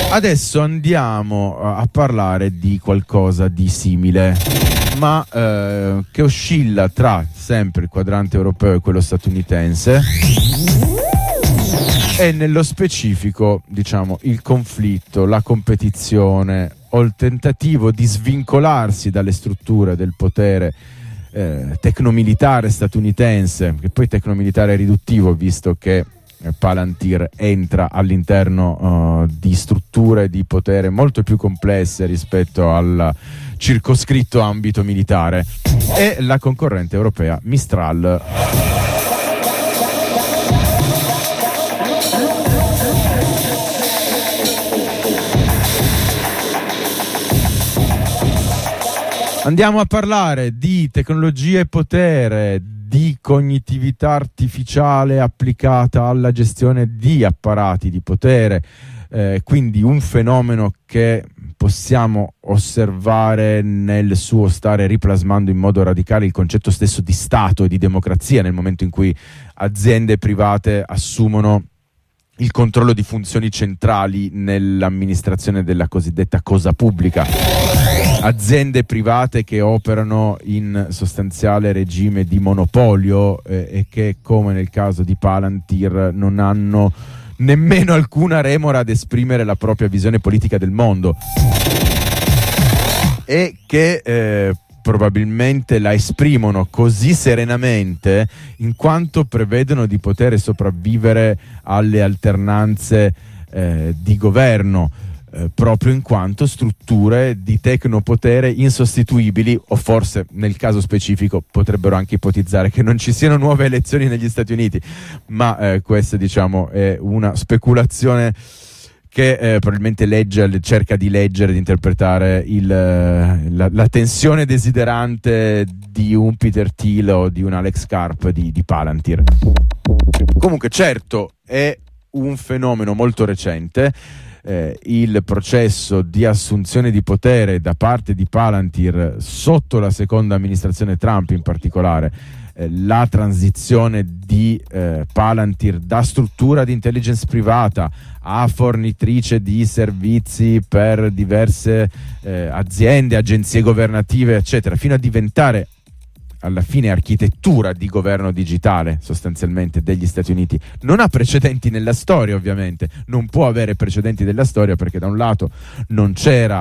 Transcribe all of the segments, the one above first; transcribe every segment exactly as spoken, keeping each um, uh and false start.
Adesso andiamo a parlare di qualcosa di simile, ma eh, che oscilla tra sempre il quadrante europeo e quello statunitense, e nello specifico, diciamo, il conflitto, la competizione o il tentativo di svincolarsi dalle strutture del potere eh, tecnomilitare statunitense, che poi tecnomilitare è riduttivo, visto che Palantir entra all'interno uh, di strutture di potere molto più complesse rispetto al circoscritto ambito militare, e la concorrente europea Mistral. Andiamo a parlare di tecnologia e potere, di cognitività artificiale applicata alla gestione di apparati di potere, eh, quindi un fenomeno che possiamo osservare nel suo stare riplasmando in modo radicale il concetto stesso di Stato e di democrazia, nel momento in cui aziende private assumono il controllo di funzioni centrali nell'amministrazione della cosiddetta cosa pubblica. Aziende private che operano in sostanziale regime di monopolio eh, e che, come nel caso di Palantir, non hanno nemmeno alcuna remora ad esprimere la propria visione politica del mondo, e che eh, probabilmente la esprimono così serenamente in quanto prevedono di poter sopravvivere alle alternanze eh, di governo, eh, proprio in quanto strutture di tecnopotere insostituibili, o forse nel caso specifico potrebbero anche ipotizzare che non ci siano nuove elezioni negli Stati Uniti, ma eh, questa, diciamo, è una speculazione che eh, probabilmente legge, cerca di leggere, di interpretare il, la, la tensione desiderante di un Peter Thiel o di un Alex Karp di, di Palantir. Comunque, certo, è un fenomeno molto recente. Eh, il processo di assunzione di potere da parte di Palantir sotto la seconda amministrazione Trump, in particolare eh, la transizione di eh, Palantir da struttura di intelligence privata a fornitrice di servizi per diverse eh, aziende, agenzie governative, eccetera, fino a diventare alla fine architettura di governo digitale sostanzialmente degli Stati Uniti. Non ha precedenti nella storia, ovviamente, non può avere precedenti nella storia, perché da un lato non c'era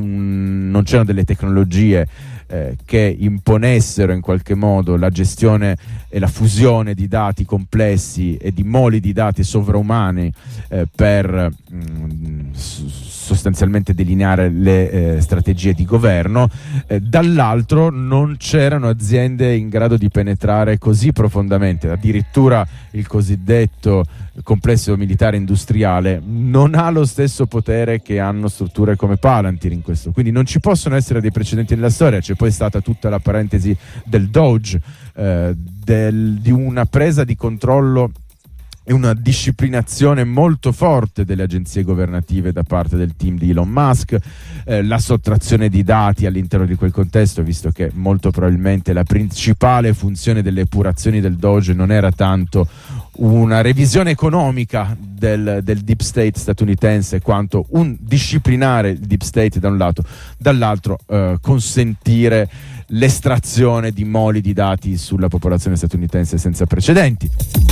un, non c'erano delle tecnologie eh, che imponessero in qualche modo la gestione e la fusione di dati complessi e di moli di dati sovraumani eh, per mh, sostanzialmente delineare le eh, strategie di governo. Eh, dall'altro non c'erano aziende in grado di penetrare così profondamente, addirittura il cosiddetto complesso militare industriale non ha lo stesso potere che hanno strutture come Palantir in questo, quindi non ci possono essere dei precedenti nella storia. C'è poi stata tutta la parentesi del Doge, eh, del, di una presa di controllo e una disciplinazione molto forte delle agenzie governative da parte del team di Elon Musk, eh, la sottrazione di dati all'interno di quel contesto, visto che molto probabilmente la principale funzione delle epurazioni del Doge non era tanto una revisione economica del, del deep state statunitense, quanto un disciplinare il deep state da un lato, dall'altro eh, consentire l'estrazione di moli di dati sulla popolazione statunitense senza precedenti.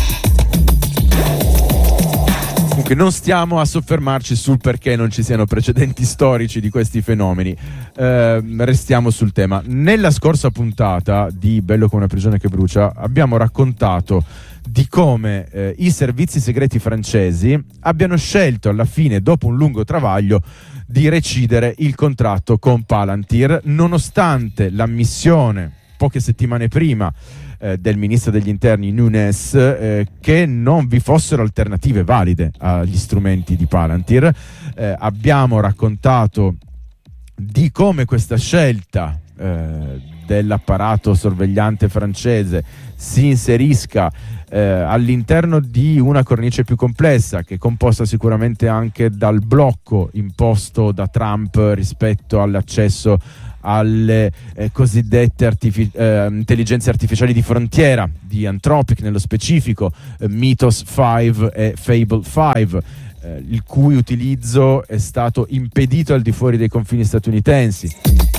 Comunque non stiamo a soffermarci sul perché non ci siano precedenti storici di questi fenomeni, eh, restiamo sul tema. Nella scorsa puntata di Bello come una prigione che brucia abbiamo raccontato di come eh, i servizi segreti francesi abbiano scelto alla fine, dopo un lungo travaglio, di recidere il contratto con Palantir, nonostante l'ammissione poche settimane prima eh, del ministro degli interni Nunes eh, che non vi fossero alternative valide agli strumenti di Palantir. Eh, abbiamo raccontato di come questa scelta eh, dell'apparato sorvegliante francese si inserisca eh, all'interno di una cornice più complessa, che è composta sicuramente anche dal blocco imposto da Trump rispetto all'accesso alle eh, cosiddette artific- eh, intelligenze artificiali di frontiera di Anthropic, nello specifico eh, Mythos cinque e Fable cinque, eh, il cui utilizzo è stato impedito al di fuori dei confini statunitensi.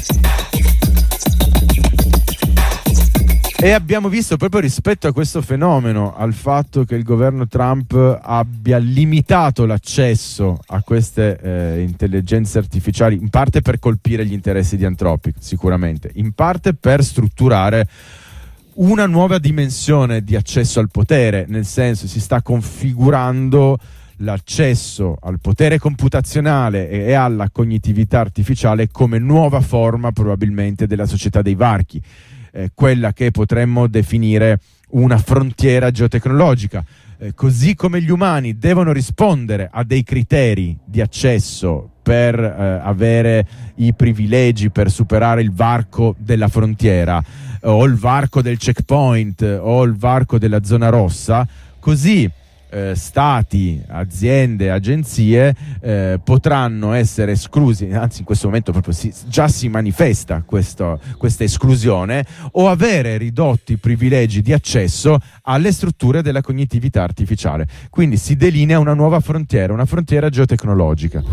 E abbiamo visto proprio rispetto a questo fenomeno, al fatto che il governo Trump abbia limitato l'accesso a queste eh, intelligenze artificiali, in parte per colpire gli interessi di Anthropic, sicuramente, in parte per strutturare una nuova dimensione di accesso al potere, nel senso si sta configurando l'accesso al potere computazionale e alla cognitività artificiale come nuova forma probabilmente della società dei varchi. Eh, quella che potremmo definire una frontiera geotecnologica, eh, così come gli umani devono rispondere a dei criteri di accesso per eh, avere i privilegi, per superare il varco della frontiera eh, o il varco del checkpoint eh, o il varco della zona rossa, così Eh, stati, aziende, agenzie eh, potranno essere esclusi, anzi in questo momento proprio si, già si manifesta questo, questa esclusione, o avere ridotti privilegi di accesso alle strutture della cognitività artificiale. Quindi si delinea una nuova frontiera, una frontiera geotecnologica.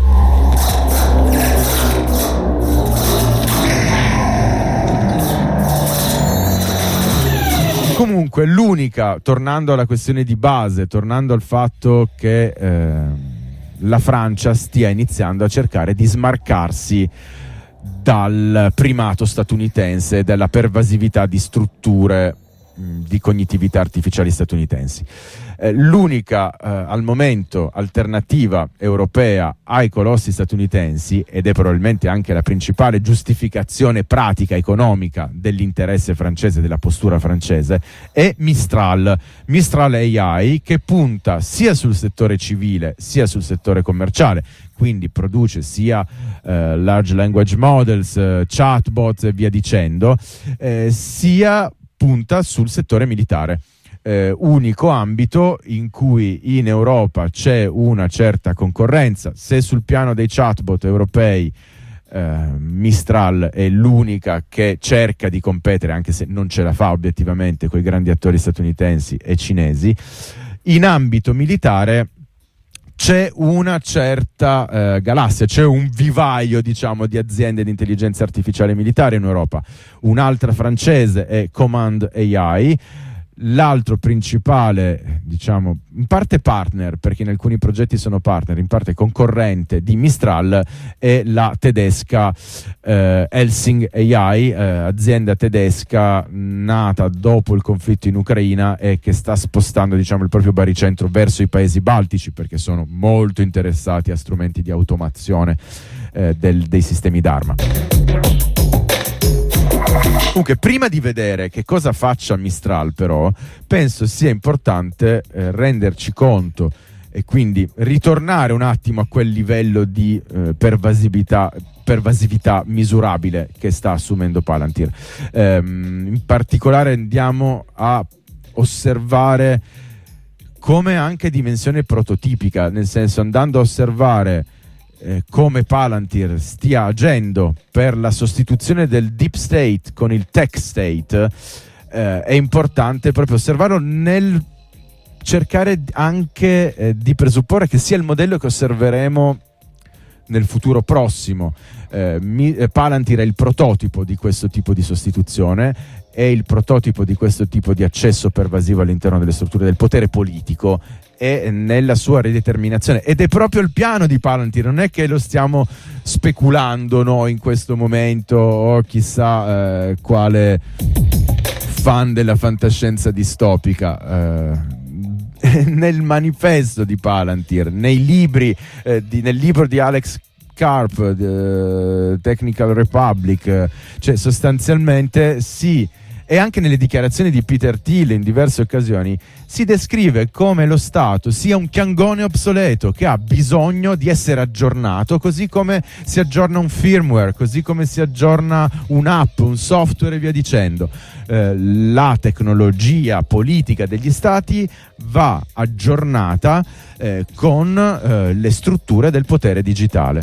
Comunque l'unica, tornando alla questione di base, tornando al fatto che eh, la Francia stia iniziando a cercare di smarcarsi dal primato statunitense, dalla pervasività di strutture mh, di cognitività artificiali statunitensi. Eh, l'unica eh, al momento alternativa europea ai colossi statunitensi, ed è probabilmente anche la principale giustificazione pratica economica dell'interesse francese, della postura francese, è Mistral. Mistral A I, che punta sia sul settore civile sia sul settore commerciale, quindi produce sia eh, large language models, eh, chatbot e via dicendo, eh, sia punta sul settore militare. Eh, unico ambito in cui in Europa c'è una certa concorrenza. Se sul piano dei chatbot europei eh, Mistral è l'unica che cerca di competere, anche se non ce la fa obiettivamente, con i grandi attori statunitensi e cinesi, in ambito militare c'è una certa eh, galassia, c'è un vivaio, diciamo, di aziende di intelligenza artificiale militare in Europa. Un'altra francese è Command A I. L'altro principale, diciamo, in parte partner, perché in alcuni progetti sono partner, in parte concorrente di Mistral, è la tedesca eh, Helsing A I, eh, azienda tedesca nata dopo il conflitto in Ucraina e che sta spostando, diciamo, il proprio baricentro verso i paesi baltici, perché sono molto interessati a strumenti di automazione eh, del, dei sistemi d'arma. Comunque, prima di vedere che cosa faccia Mistral, però, penso sia importante eh, renderci conto e quindi ritornare un attimo a quel livello di eh, pervasività, pervasività misurabile che sta assumendo Palantir. Ehm, in particolare andiamo a osservare come anche dimensione prototipica, nel senso, andando a osservare Eh, come Palantir stia agendo per la sostituzione del deep state con il tech state, eh, è importante proprio osservarlo nel cercare anche eh, di presupporre che sia il modello che osserveremo nel futuro prossimo. Eh, mi, eh, Palantir è il prototipo di questo tipo di sostituzione, è il prototipo di questo tipo di accesso pervasivo all'interno delle strutture del potere politico e nella sua rideterminazione, ed è proprio il piano di Palantir, non è che lo stiamo speculando noi in questo momento o chissà eh, quale fan della fantascienza distopica. Eh, nel manifesto di Palantir, nei libri eh, di, nel libro di Alex Karp, uh, Technical Republic, uh, cioè sostanzialmente sì, e anche nelle dichiarazioni di Peter Thiel in diverse occasioni si descrive come lo Stato sia un chiangone obsoleto che ha bisogno di essere aggiornato, così come si aggiorna un firmware, così come si aggiorna un'app, un software e via dicendo. Eh, la tecnologia politica degli Stati va aggiornata eh, con eh, le strutture del potere digitale.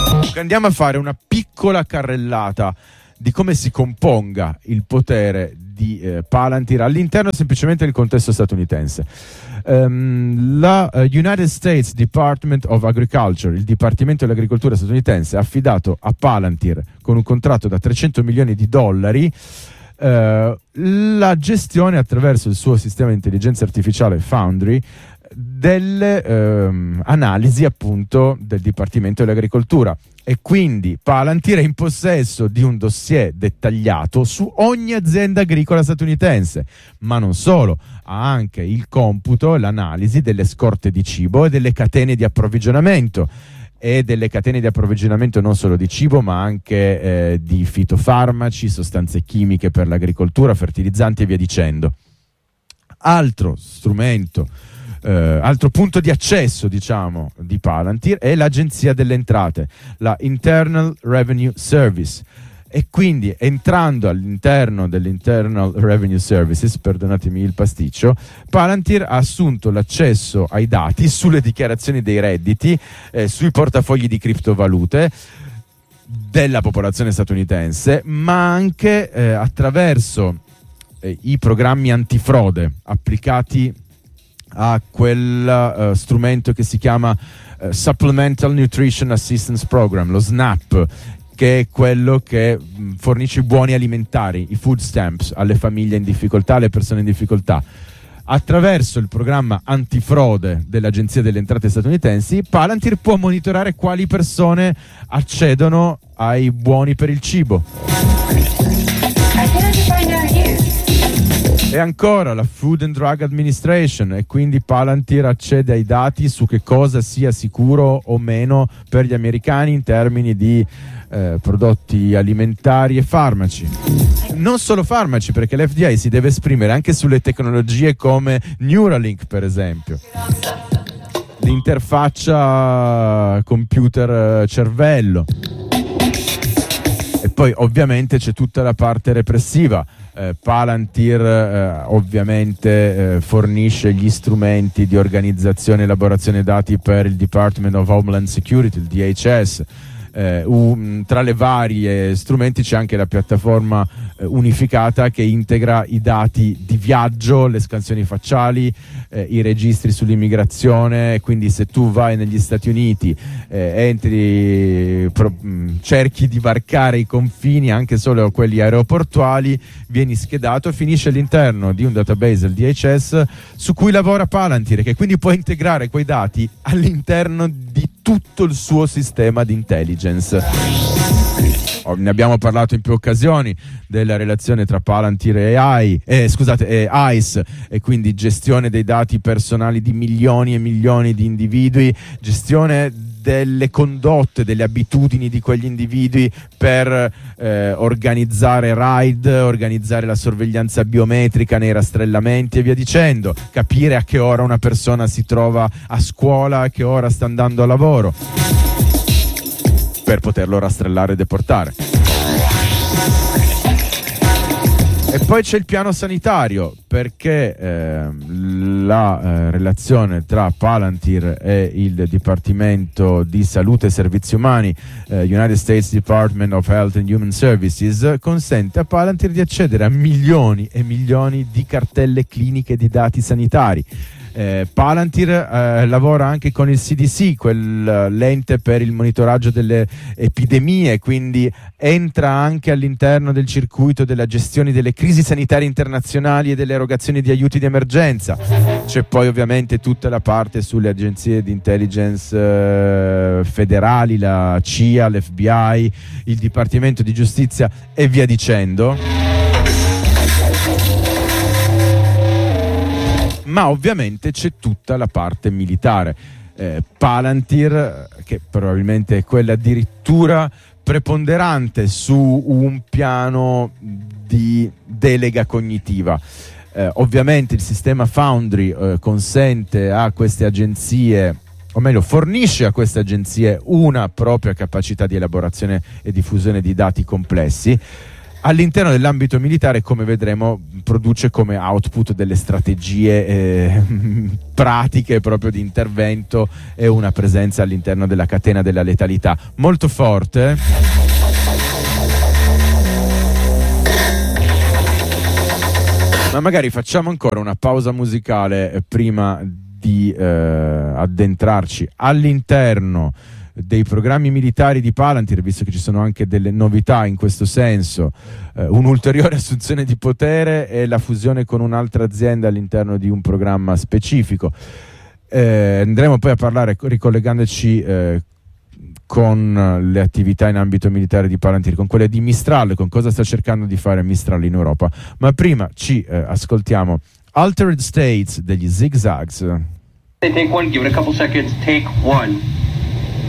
Andiamo a fare una piccola carrellata di come si componga il potere di eh, Palantir all'interno semplicemente del contesto statunitense. Um, la uh, United States Department of Agriculture, il Dipartimento dell'Agricoltura statunitense, ha affidato a Palantir con un contratto da trecento milioni di dollari Uh, la gestione attraverso il suo sistema di intelligenza artificiale Foundry delle uh, analisi appunto del Dipartimento dell'Agricoltura, e quindi Palantir è in possesso di un dossier dettagliato su ogni azienda agricola statunitense, ma non solo, ha anche il computo e l'analisi delle scorte di cibo e delle catene di approvvigionamento, e delle catene di approvvigionamento non solo di cibo ma anche eh, di fitofarmaci, sostanze chimiche per l'agricoltura, fertilizzanti e via dicendo. Altro strumento, eh, altro punto di accesso diciamo di Palantir è l'Agenzia delle Entrate, la Internal Revenue Service, e quindi entrando all'interno dell'Internal Revenue Services, perdonatemi il pasticcio, Palantir ha assunto l'accesso ai dati sulle dichiarazioni dei redditi, eh, sui portafogli di criptovalute della popolazione statunitense, ma anche eh, attraverso eh, i programmi antifrode applicati a quel uh, strumento che si chiama uh, Supplemental Nutrition Assistance Program, lo SNAP, che è quello che mh, fornisce buoni alimentari, i food stamps, alle famiglie in difficoltà, alle persone in difficoltà. Attraverso il programma antifrode dell'Agenzia delle Entrate statunitensi, Palantir può monitorare quali persone accedono ai buoni per il cibo. E ancora la Food and Drug Administration, e quindi Palantir accede ai dati su che cosa sia sicuro o meno per gli americani in termini di eh, prodotti alimentari e farmaci. Non solo farmaci, perché l'F D A si deve esprimere anche sulle tecnologie come Neuralink, per esempio, l'interfaccia computer-cervello. E poi ovviamente c'è tutta la parte repressiva. Eh, Palantir eh, ovviamente eh, fornisce gli strumenti di organizzazione e elaborazione dati per il Department of Homeland Security, il D H S. Eh, un, tra le varie strumenti c'è anche la piattaforma eh, unificata che integra i dati di viaggio, le scansioni facciali, eh, i registri sull'immigrazione, quindi se tu vai negli Stati Uniti, eh, entri, pro, mh, cerchi di varcare i confini anche solo quelli aeroportuali, vieni schedato e finisce all'interno di un database del D H S su cui lavora Palantir, che quindi può integrare quei dati all'interno di tutto il suo sistema di intelligence. Ne abbiamo parlato in più occasioni della relazione tra Palantir e A I, eh, scusate, e ICE, e quindi gestione dei dati personali di milioni e milioni di individui, gestione delle condotte, delle abitudini di quegli individui per eh, organizzare raid, organizzare la sorveglianza biometrica nei rastrellamenti e via dicendo, capire a che ora una persona si trova a scuola, a che ora sta andando a lavoro, per poterlo rastrellare e deportare. E poi c'è il piano sanitario, perché eh, la eh, relazione tra Palantir e il Dipartimento di Salute e Servizi Umani, eh, United States Department of Health and Human Services, consente a Palantir di accedere a milioni e milioni di cartelle cliniche di dati sanitari. Eh, Palantir eh, lavora anche con il C D C, quel l'ente per il monitoraggio delle epidemie, quindi entra anche all'interno del circuito della gestione delle crisi sanitarie internazionali e delle erogazioni di aiuti di emergenza. C'è poi ovviamente tutta la parte sulle agenzie di intelligence eh, federali, la C I A, l'F B I, il Dipartimento di Giustizia e via dicendo. Ma ovviamente c'è tutta la parte militare. Eh, Palantir, che probabilmente è quella addirittura preponderante su un piano di delega cognitiva. Eh, ovviamente il sistema Foundry eh, consente a queste agenzie, o meglio fornisce a queste agenzie una propria capacità di elaborazione e diffusione di dati complessi. All'interno dell'ambito militare, come vedremo, produce come output delle strategie eh, pratiche proprio di intervento e una presenza all'interno della catena della letalità molto forte. Ma magari facciamo ancora una pausa musicale prima di eh, addentrarci all'interno dei programmi militari di Palantir, visto che ci sono anche delle novità in questo senso, eh, un'ulteriore assunzione di potere e la fusione con un'altra azienda all'interno di un programma specifico. Eh, andremo poi a parlare, ricollegandoci eh, con le attività in ambito militare di Palantir, con quelle di Mistral, con cosa sta cercando di fare Mistral in Europa. Ma prima ci eh, ascoltiamo Altered States degli Zigzags. Take one, give it a couple seconds, take one.